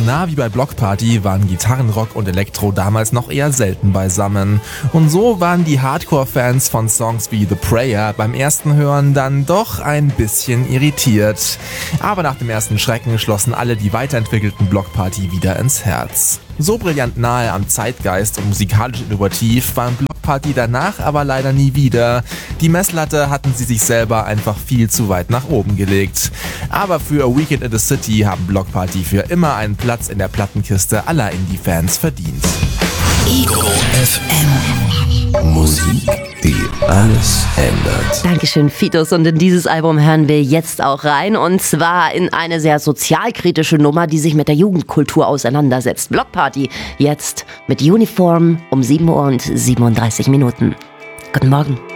nah wie bei Block Party waren Gitarrenrock und Elektro damals noch eher selten beisammen. Und so waren die Hardcore-Fans von Songs wie The Prayer beim ersten Hören dann doch ein bisschen irritiert. Aber nach dem ersten Schrecken schlossen alle die weiterentwickelten Block Party wieder ins Herz. So brillant nahe am Zeitgeist und musikalisch innovativ waren Block Party danach aber leider nie wieder. Die Messlatte hatten sie sich selber einfach viel zu weit nach oben gelegt. Aber für A Weekend in the City haben Block Party für immer einen Platz in der Plattenkiste aller Indie-Fans verdient. Ego FM. Musik, die alles ändert. Dankeschön, Fitos. Und in dieses Album hören wir jetzt auch rein. Und zwar in eine sehr sozialkritische Nummer, die sich mit der Jugendkultur auseinandersetzt. Block Party jetzt mit Uniform um 7:37 Uhr. Guten Morgen.